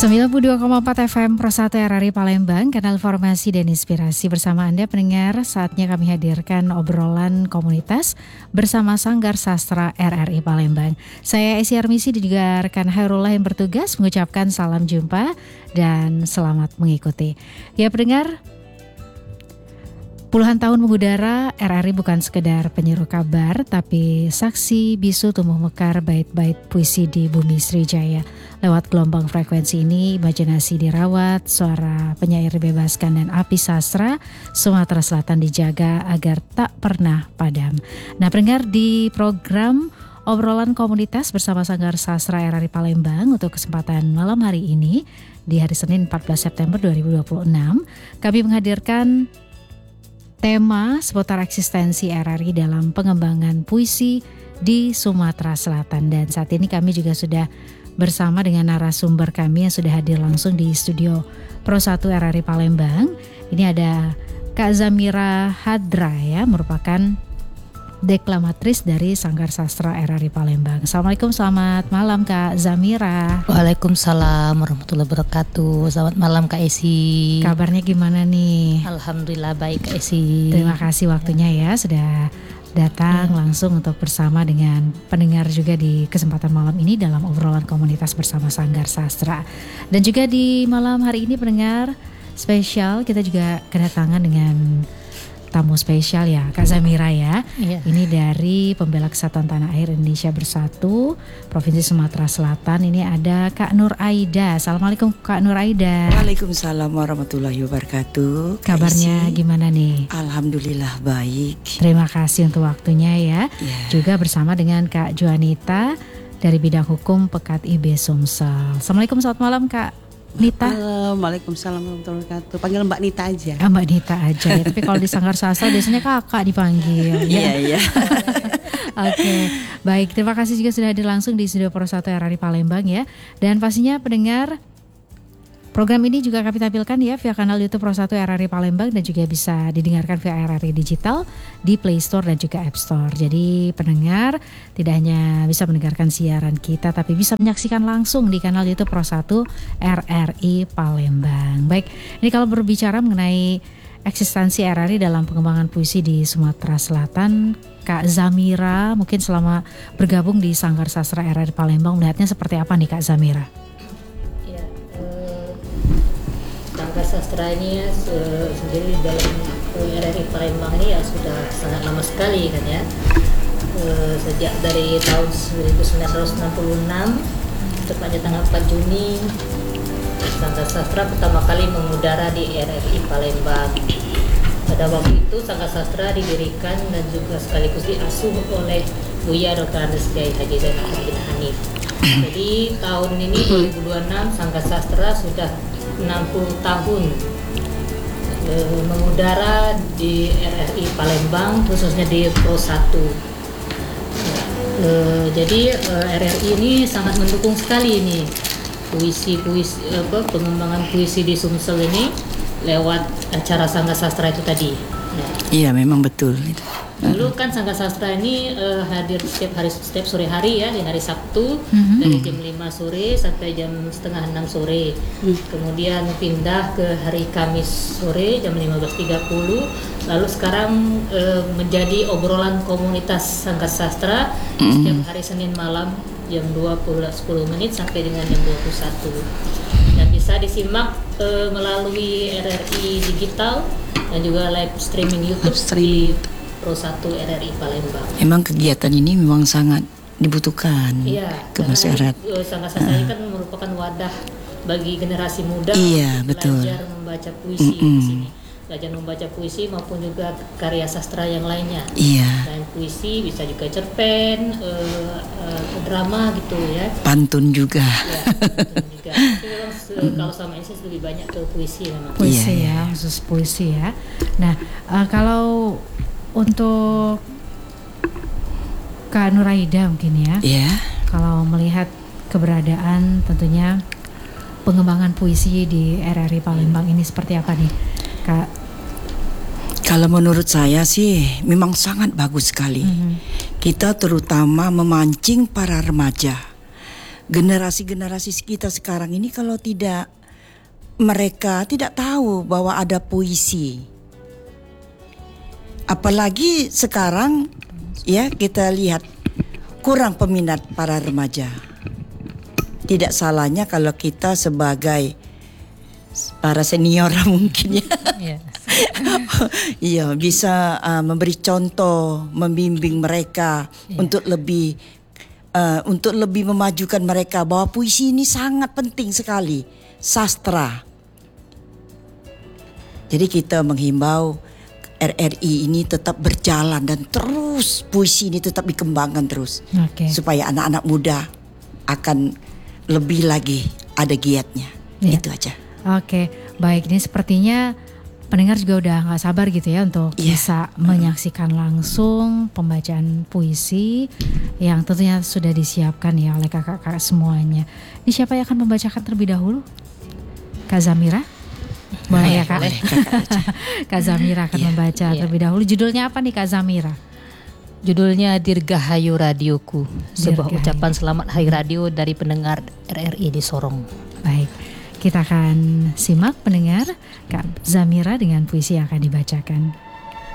92,4 FM Pro 1 RRI Palembang, kanal informasi dan inspirasi. Bersama Anda pendengar, saatnya kami hadirkan obrolan komunitas bersama Sanggar Sastra RRI Palembang. Saya Esi Armisi dan juga rekan Hairullah yang bertugas mengucapkan salam jumpa dan selamat mengikuti. Ya pendengar, puluhan tahun mengudara, RRI bukan sekedar penyeru kabar, tapi saksi bisu tumbuh mekar bait-bait puisi di bumi Sriwijaya. Lewat gelombang frekuensi ini, imajinasi dirawat, suara penyair dibebaskan, dan api sastra Sumatera Selatan dijaga agar tak pernah padam. Nah, pendengar, di program obrolan komunitas bersama Sanggar Sastra RRI Palembang untuk kesempatan malam hari ini, di hari Senin 14 September 2026, kami menghadirkan tema seputar eksistensi RRI dalam pengembangan puisi di Sumatera Selatan. Dan saat ini kami juga sudah bersama dengan narasumber kami yang sudah hadir langsung di studio Pro 1 RRI Palembang. Ini ada Kak Zamira Hadra, ya, merupakan deklamatrice dari Sanggar Sastra RRI Palembang. Assalamualaikum, selamat malam Kak Zamira. Waalaikumsalam warahmatullahi wabarakatuh. Selamat malam Kak Esi. Kabarnya gimana nih? Alhamdulillah baik Kak Esi. Terima kasih waktunya ya sudah datang langsung untuk bersama dengan pendengar juga di kesempatan malam ini dalam obrolan komunitas bersama Sanggar Sastra. Dan juga di malam hari ini pendengar spesial, kita juga kedatangan dengan tamu spesial ya Kak Zamira ya. Iya. Ini dari Pembela Kesatuan Tanah Air Indonesia Bersatu Provinsi Sumatera Selatan. Ini ada Kak Nur Aida. Assalamualaikum Kak Nur Aida. Waalaikumsalam warahmatullahi wabarakatuh. Kabarnya gimana nih? Alhamdulillah baik. Terima kasih untuk waktunya ya. Juga bersama dengan Kak Juanita dari bidang hukum Pekat IB Sumsel. Assalamualaikum, selamat malam Kak Nita. Waalaikumsalam warahmatullahi wabarakatuh. Panggil Mbak Nita aja. Mbak Nita aja ya. Tapi kalau di Sanggar Sastra biasanya kakak dipanggil. Iya. Oke. Baik, terima kasih juga sudah hadir langsung di studio Pro 1 RRI Palembang ya. Dan pastinya pendengar, program ini juga kami tampilkan ya via kanal YouTube Pro 1 RRI Palembang dan juga bisa didengarkan via RRI Digital di Play Store dan juga App Store. Jadi pendengar tidak hanya bisa mendengarkan siaran kita, tapi bisa menyaksikan langsung di kanal YouTube Pro 1 RRI Palembang. Baik, ini kalau berbicara mengenai eksistensi RRI dalam pengembangan puisi di Sumatera Selatan, Kak Zamira mungkin selama bergabung di Sanggar Sastra RRI Palembang melihatnya seperti apa nih Kak Zamira? Sanggar Sastra ini ya, sendiri dalam RRI Palembang ini ya sudah sangat lama sekali kan ya. Sejak dari tahun 1966, tepatnya tanggal 4 Juni, Sanggar Sastra pertama kali mengudara di RRI Palembang. Pada waktu itu Sanggar Sastra didirikan dan juga sekaligus diasuh oleh Buya Dr. Andes Kiai Haji Zainal Abidin Hanif. Jadi tahun ini 2026 Sanggar Sastra sudah 60 tahun mengudara di RRI Palembang, khususnya di Pro 1. Jadi RRI ini sangat mendukung sekali ini pengembangan puisi di Sumsel ini lewat acara Sanggar Sastra itu tadi. Iya, memang betul. Dulu kan Sanggar Sastra ini hadir setiap sore hari ya, di hari Sabtu dari jam 5 sore sampai jam setengah 6 sore. Kemudian pindah ke hari Kamis sore jam 15.30. Lalu sekarang menjadi obrolan komunitas Sanggar Sastra setiap hari Senin malam jam 20.10 sampai dengan jam 21. Dan bisa disimak melalui RRI Digital dan juga live streaming YouTube di Pro 1 RRI Palembang. Emang kegiatan ini memang sangat dibutuhkan ke masyarakat. Sanggar Sastra ini kan merupakan wadah bagi generasi muda belajar membaca puisi di sini. Belajar membaca puisi maupun juga karya sastra yang lainnya. Selain puisi bisa juga cerpen, drama gitu ya. Pantun juga. Ya, pantun juga. Tapi kalau sama ini sih lebih banyak ke puisi memang. Puisi ya, khusus puisi ya. Nah, kalau untuk Kak Nuraida mungkin ya. Kalau melihat keberadaan tentunya pengembangan puisi di RRI Palembang ini seperti apa nih Kak? Kalau menurut saya sih memang sangat bagus sekali. Kita terutama memancing para remaja generasi-generasi kita sekarang ini kalau mereka tidak tahu bahwa ada puisi. Apalagi sekarang ya kita lihat kurang peminat para remaja. Tidak salahnya kalau kita sebagai para senior mungkin ya. Iya, bisa memberi contoh, membimbing mereka untuk lebih memajukan mereka bahwa puisi ini sangat penting sekali, sastra. Jadi kita menghimbau RRI ini tetap berjalan dan terus puisi ini tetap dikembangkan terus, supaya anak-anak muda akan lebih lagi ada giatnya. Itu aja. Oke, baik, ini sepertinya pendengar juga udah gak sabar gitu ya untuk bisa menyaksikan langsung pembacaan puisi yang tentunya sudah disiapkan ya oleh kakak-kakak semuanya. Ini siapa yang akan membacakan terlebih dahulu? Kak Zamira? Boleh ya Kak? Kak Zamira akan membaca terlebih dahulu. Judulnya apa nih Kak Zamira? Judulnya Dirgahayu Radioku, sebuah ucapan selamat Hari Radio dari pendengar RRI di Sorong. Baik, kita akan simak pendengar Kak Zamira dengan puisi yang akan dibacakan.